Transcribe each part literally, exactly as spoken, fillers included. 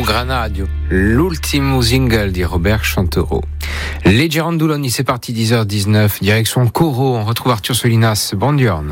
Granadio, l'ultimo single di Robert Chanteureau. Les Girandoloni, c'est parti, dix heures dix-neuf, direction Coro. On retrouve Arthur Solinas. Buongiorno.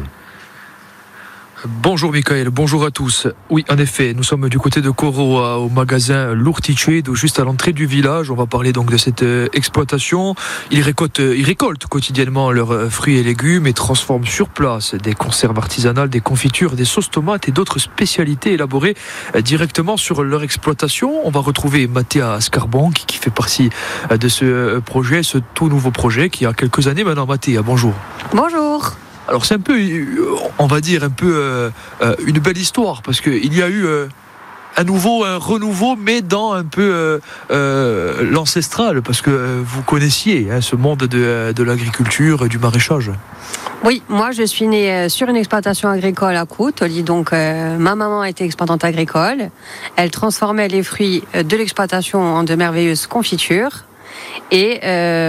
Bonjour Michael, bonjour à tous. Oui, en effet, nous sommes du côté de Coro, au magasin L'Urticedo, juste à l'entrée du village. On va parler donc de cette exploitation. Ils récoltent, ils récoltent quotidiennement leurs fruits et légumes et transforment sur place des conserves artisanales, des confitures, des sauces tomates et d'autres spécialités élaborées directement sur leur exploitation. On va retrouver Mattea Scarbon qui fait partie de ce projet, ce tout nouveau projet qui a quelques années maintenant. Mattea, bonjour. Bonjour. Alors c'est un peu, on va dire un peu euh, euh, une belle histoire parce qu'il y a eu euh, un nouveau, un renouveau, mais dans un peu euh, euh, l'ancestral, parce que euh, vous connaissiez hein, ce monde de, de l'agriculture et du maraîchage. Oui, moi je suis née sur une exploitation agricole à Coutoli, donc euh, ma maman était exploitante agricole. Elle transformait les fruits de l'exploitation en de merveilleuses confitures, et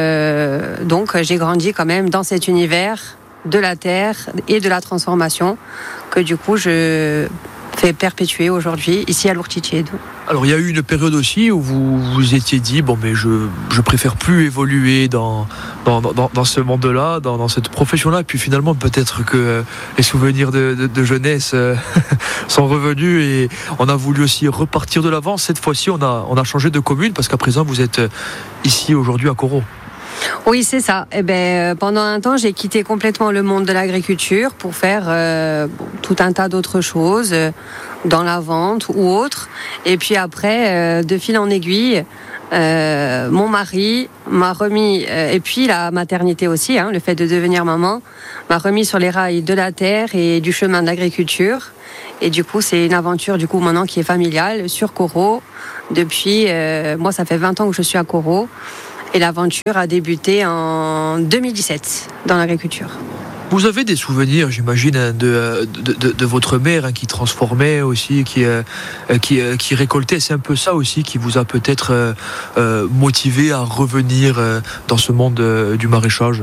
euh, donc j'ai grandi quand même dans cet univers de la terre et de la transformation que du coup je fais perpétuer aujourd'hui ici à l'Urticedo. Alors il y a eu une période aussi où vous vous étiez dit bon mais je, je préfère plus évoluer dans, dans, dans, dans ce monde-là, dans, dans cette profession-là, puis finalement peut-être que les souvenirs de, de, de jeunesse sont revenus et on a voulu aussi repartir de l'avant. Cette fois-ci on a, on a changé de commune parce qu'à présent vous êtes ici aujourd'hui à Coro. Oui, c'est ça. Eh ben, pendant un temps, j'ai quitté complètement le monde de l'agriculture pour faire euh, tout un tas d'autres choses, euh, dans la vente ou autre. Et puis après, euh, de fil en aiguille, euh, mon mari m'a remis, euh, et puis la maternité aussi, hein, le fait de devenir maman, m'a remis sur les rails de la terre et du chemin de l'agriculture. Et du coup, c'est une aventure du coup maintenant qui est familiale sur Coro. Depuis, euh, moi, ça fait vingt ans que je suis à Coro. Et l'aventure a débuté en deux mille dix-sept dans l'agriculture. Vous avez des souvenirs, j'imagine, de, de, de, de votre mère hein, qui transformait aussi, qui, euh, qui, euh, qui récoltait. C'est un peu ça aussi qui vous a peut-être euh, euh, motivé à revenir euh, dans ce monde euh, du maraîchage.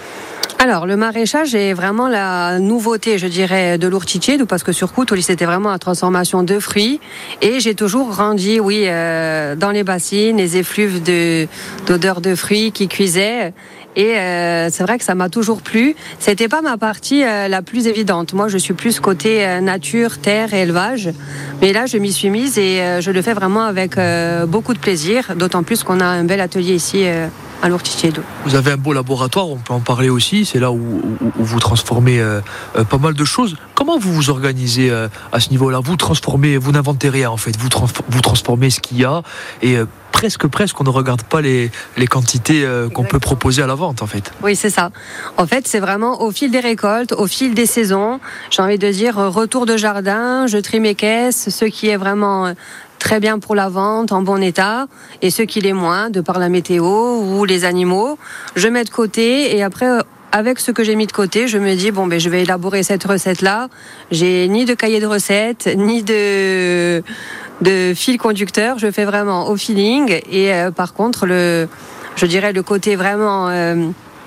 Alors, le maraîchage est vraiment la nouveauté, je dirais, de l'Urticedo, parce que sur Coutoli, c'était vraiment la transformation de fruits. Et j'ai toujours grandi, oui, euh, dans les bassines, les effluves de, d'odeurs de fruits qui cuisaient. Et euh, c'est vrai que ça m'a toujours plu. C'était pas ma partie euh, la plus évidente. Moi, je suis plus côté euh, nature, terre et élevage. Mais là, je m'y suis mise et euh, je le fais vraiment avec euh, beaucoup de plaisir. D'autant plus qu'on a un bel atelier ici euh, à l'Urticedo. Vous avez un beau laboratoire, on peut en parler aussi. C'est là où, où, où vous transformez euh, euh, pas mal de choses. Comment vous vous organisez euh, à ce niveau-là? Vous transformez, vous n'inventez rien en fait. Vous, transfor- vous transformez ce qu'il y a et euh, presque, presque, on ne regarde pas les, les quantités euh, qu'on peut proposer à la vente en fait. Oui, c'est ça. En fait, c'est vraiment au fil des récoltes, au fil des saisons. J'ai envie de dire retour de jardin, je trie mes caisses, ce qui est vraiment très bien pour la vente, en bon état, et ce qui l'est moins, de par la météo ou les animaux, je mets de côté et après, avec ce que j'ai mis de côté, je me dis, bon, ben, je vais élaborer cette recette-là. J'ai ni de cahier de recettes, ni de, de fil conducteur. Je fais vraiment au feeling. Et euh, par contre, le, je dirais le côté vraiment euh,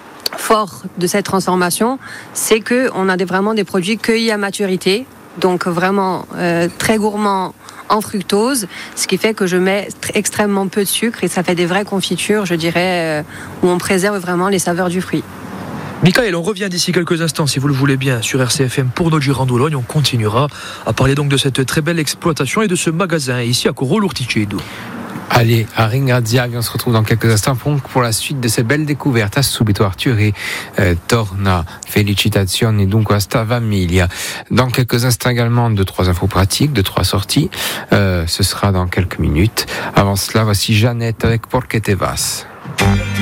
fort de cette transformation, c'est qu'on a des, vraiment des produits cueillis à maturité. Donc vraiment euh, très gourmands en fructose, ce qui fait que je mets extrêmement peu de sucre et ça fait des vraies confitures, je dirais, euh, où on préserve vraiment les saveurs du fruit. Michael, on revient d'ici quelques instants, si vous le voulez bien, sur R C F M pour nos Girandoloni. On continuera à parler donc de cette très belle exploitation et de ce magasin ici à Coro l'Urticedo. Allez, à Ringraziavi, on se retrouve dans quelques instants pour, pour la suite de ces belles découvertes. A subito Arthur et euh, torna felicitazioni dunque a sta famiglia. Dans quelques instants également, deux, trois infos pratiques, deux, trois sorties. Euh, ce sera dans quelques minutes. Avant cela, voici Jeannette avec Porque te vas.